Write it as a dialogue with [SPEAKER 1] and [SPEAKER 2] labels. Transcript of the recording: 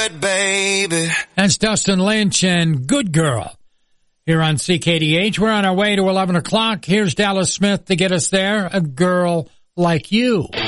[SPEAKER 1] it, baby.
[SPEAKER 2] That's Dustin Lynch and Good Girl here on CKDH. We're on our way to 11 o'clock. Here's Dallas Smith to get us there, A Girl Like You.